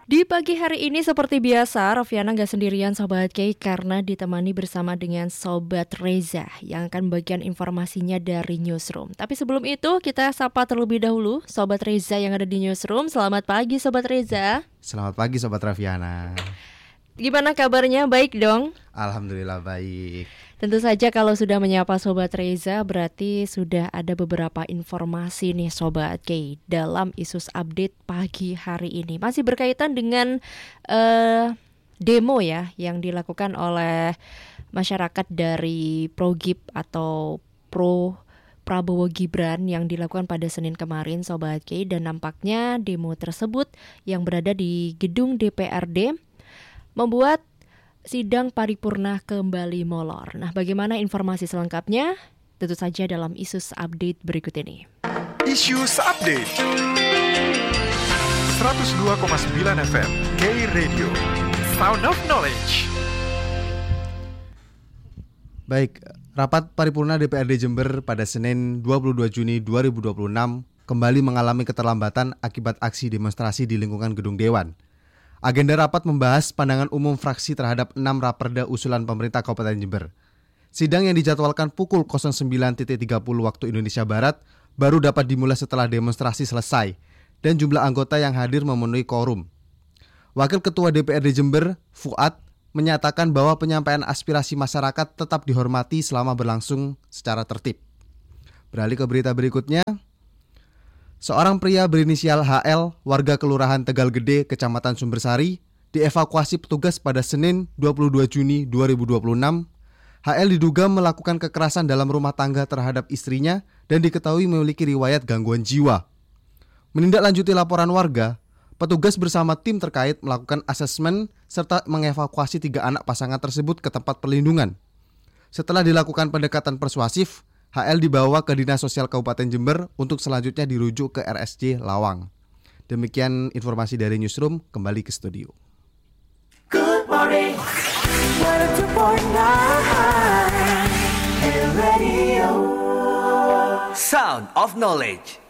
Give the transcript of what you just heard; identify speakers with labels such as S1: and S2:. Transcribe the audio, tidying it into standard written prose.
S1: Di pagi hari ini seperti biasa, Raffiana gak sendirian Sobat K karena ditemani bersama dengan Sobat Reza yang akan bagian informasinya dari Newsroom. Tapi sebelum itu kita sapa terlebih dahulu Sobat Reza yang ada di Newsroom. Selamat pagi Sobat Reza.
S2: Selamat pagi Sobat Raffiana.
S1: Gimana kabarnya? Baik dong?
S2: Alhamdulillah baik.
S1: Tentu saja kalau sudah menyapa Sobat Reza berarti sudah ada beberapa informasi nih Sobat K dalam Isus Update pagi hari ini. Masih berkaitan dengan demo ya yang dilakukan oleh masyarakat dari Progib atau Pro Prabowo Gibran yang dilakukan pada Senin kemarin Sobat K. Dan nampaknya demo tersebut yang berada di gedung DPRD membuat sidang paripurna kembali molor. Nah, bagaimana informasi selengkapnya? Tentu saja dalam Isus Update berikut ini.
S3: Isus Update 102,9 FM K Radio Sound of Knowledge.
S2: Baik, rapat paripurna DPRD Jember pada Senin 22 Juni 2026 kembali mengalami keterlambatan akibat aksi demonstrasi di lingkungan gedung Dewan. Agenda rapat membahas pandangan umum fraksi terhadap 6 raperda usulan pemerintah Kabupaten Jember. Sidang yang dijadwalkan pukul 09.30 waktu Indonesia Barat baru dapat dimulai setelah demonstrasi selesai dan jumlah anggota yang hadir memenuhi quorum. Wakil Ketua DPRD Jember, Fuad, menyatakan bahwa penyampaian aspirasi masyarakat tetap dihormati selama berlangsung secara tertib. Beralih ke berita berikutnya. Seorang pria berinisial HL, warga Kelurahan Tegal Gede, Kecamatan Sumbersari, dievakuasi petugas pada Senin 22 Juni 2026. HL diduga melakukan kekerasan dalam rumah tangga terhadap istrinya dan diketahui memiliki riwayat gangguan jiwa. Menindaklanjuti laporan warga, petugas bersama tim terkait melakukan asesmen serta mengevakuasi 3 anak pasangan tersebut ke tempat perlindungan. Setelah dilakukan pendekatan persuasif, HL dibawa ke Dinas Sosial Kabupaten Jember untuk selanjutnya dirujuk ke RSJ Lawang. Demikian informasi dari Newsroom, kembali ke studio.
S4: Good morning, 102.9 Radio Sound of Knowledge.